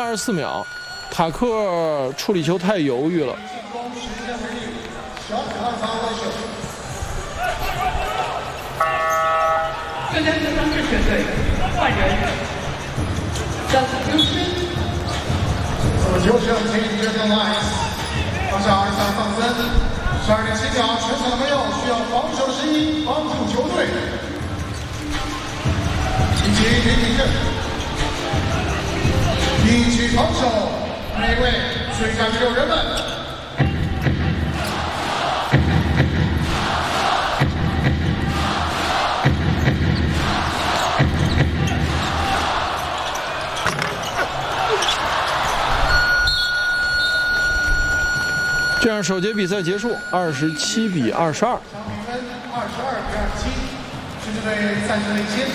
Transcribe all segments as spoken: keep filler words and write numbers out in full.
二十四秒，塔克处理球太犹豫了。 这两支三支全队换人，让刘勋。 球是进这条 line， 放下二十三放分，十二点七秒，全场的朋友需要防守的声音帮助球队。一起顶顶阵，一起防守，每位最佳第六人们。 这样，首节比赛结束，二十七比二十二。 场比分二十二比二十七，狮子队暂时领先。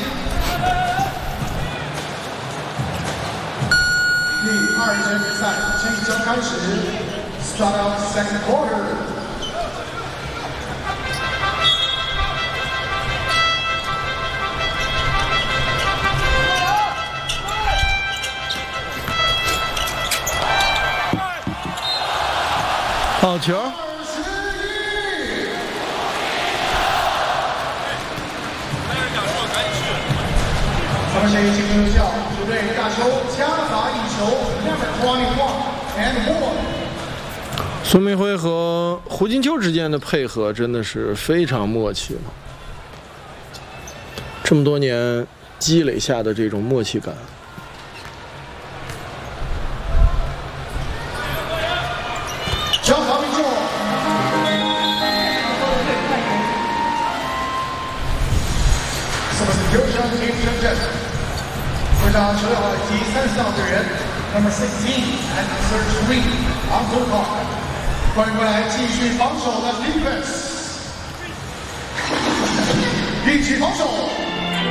第二节比赛即将开始 ，Start out second quarter。 好球！ 他们是进攻有效，球队大球加罚一球 ，Number twenty-one and more。 孙明辉和胡金秋之间的配合真的是非常默契了，这么多年积累下的这种默契感。 交罚命中。什么是优胜进城阵？会场球队第三十号队员 ，Number sixteen and thirty-three on the clock。欢迎过来继续防守的 defense， 一起防守。